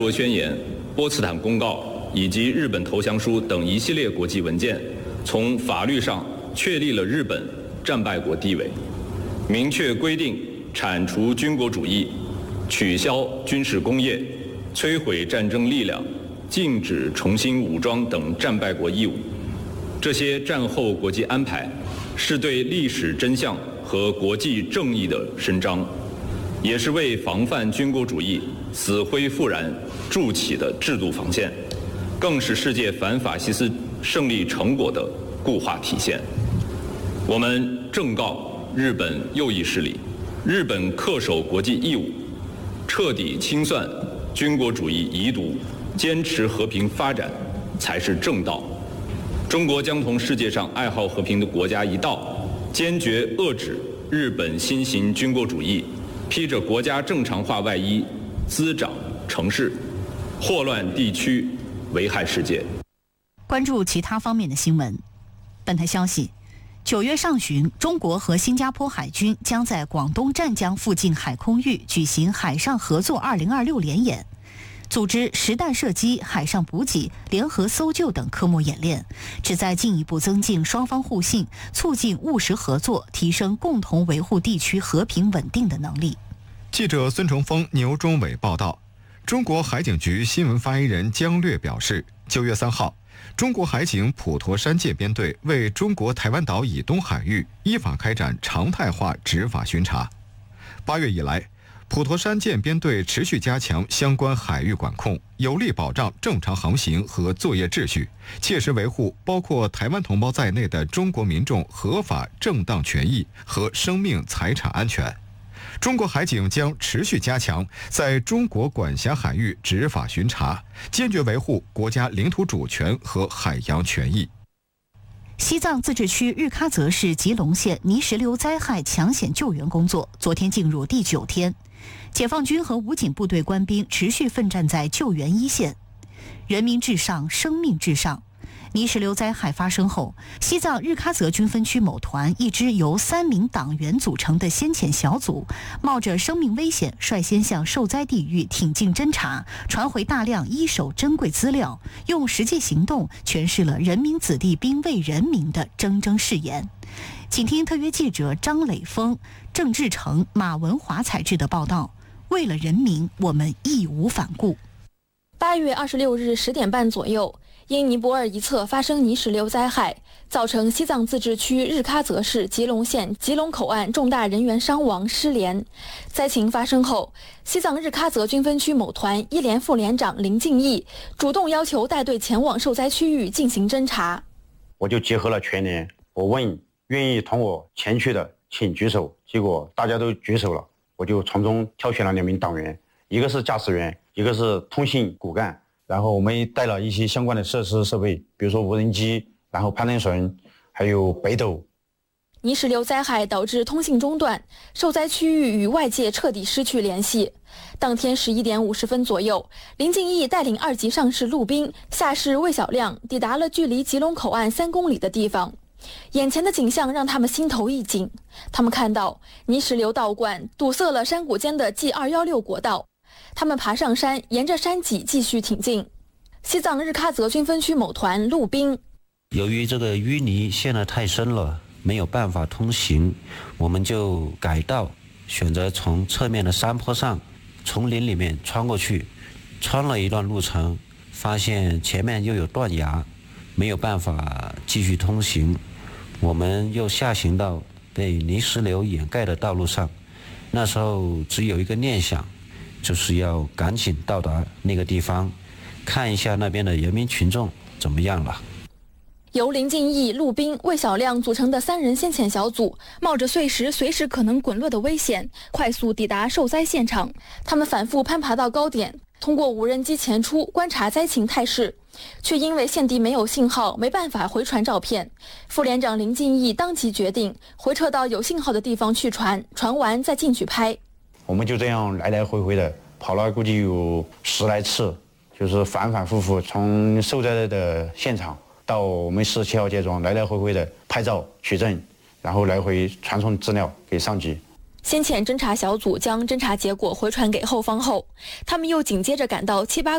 罗宣言、波茨坦公告以及日本投降书等一系列国际文件，从法律上确立了日本战败国地位，明确规定铲除军国主义、取消军事工业、摧毁战争力量、禁止重新武装等战败国义务。这些战后国际安排是对历史真相和国际正义的伸张，也是为防范军国主义死灰复燃筑起的制度防线，更是世界反法西斯胜利成果的固化体现。我们正告日本右翼势力，日本恪守国际义务，彻底清算军国主义遗毒，坚持和平发展才是正道。中国将同世界上爱好和平的国家一道，坚决遏制日本新型军国主义披着国家正常化外衣滋长城市，祸乱地区，危害世界。 关注其他方面的新闻。本台消息，9月上旬，中国和新加坡海军将在广东湛江附近海空域举行海上合作2026联演，组织实弹射击、海上补给、联合搜救等科目演练，旨在进一步增进双方互信，促进务实合作，提升共同维护地区和平稳定的能力。 记者孙成峰、牛忠伟报道。中国海警局新闻发言人姜略表示，9月3号，中国海警普陀山舰编队为中国台湾岛以东海域依法开展常态化执法巡查。8月以来，普陀山舰编队持续加强相关海域管控，有力保障正常航行和作业秩序，切实维护包括台湾同胞在内的中国民众合法正当权益和生命财产安全。中国海警将持续加强在中国管辖海域执法巡查，坚决维护国家领土主权和海洋权益。 西藏自治区日喀则市吉隆县泥石流灾害抢险救援工作昨天进入第9天，解放军和武警部队官兵持续奋战在救援一线。人民至上，生命至上。泥石流灾害发生后，西藏日喀则军分区某团一支由3名党员组成的先遣小组，冒着生命危险，率先向受灾地域挺进侦查，传回大量一手珍贵资料，用实际行动诠释了人民子弟兵为人民的铮铮誓言。请听特约记者张磊峰、郑志成、马文华采制的报道。为了人民，我们义无反顾。 8月26日10点半左右，因尼泊尔一侧发生泥石流灾害，造成西藏自治区日喀则市吉隆县吉隆口岸重大人员伤亡失联。灾情发生后，西藏日喀则军分区某团一连副连长林敬义主动要求带队前往受灾区域进行侦查。 我就结合了全连，我问愿意同我前去的请举手，结果大家都举手了，我就从中挑选了2名党员，一个是驾驶员，一个是通信骨干。然后我们带了一些相关的设施设备，比如说无人机，然后攀登绳，还有北斗。 泥石流灾害导致通信中断，受灾区域与外界彻底失去联系。当天11点50分左右，林敬义带领2级上士陆兵、下士魏小亮抵达了距离吉隆口岸3公里的地方。眼前的景象让他们心头一紧，他们看到泥石流倒灌堵塞了山谷间的 G216 国道。他们爬上山，沿着山脊继续挺进。西藏日喀则军分区某团陆兵， 由于这个淤泥陷得太深了，没有办法通行，我们就改道，选择从侧面的山坡上丛林里面穿过去。穿了一段路程，发现前面又有断崖，没有办法继续通行，我们又下行到被泥石流掩盖的道路上。那时候只有一个念想，就是要赶紧到达那个地方，看一下那边的人民群众怎么样了。 由林敬义、陆兵、魏小亮组成的3人先遣小组，冒着碎石随时可能滚落的危险，快速抵达受灾现场。他们反复攀爬到高点，通过无人机前出观察灾情态势，却因为现地没有信号，没办法回传照片。副连长林敬义当即决定回撤到有信号的地方去传，传完再进去拍。 我们就这样来来回回的跑了估计有10来次，就是反反复复从受灾的现场到我们17号街庄来来回回的拍照取证，然后来回传送资料给上级。 先遣侦查小组将侦查结果回传给后方后，他们又紧接着赶到7、8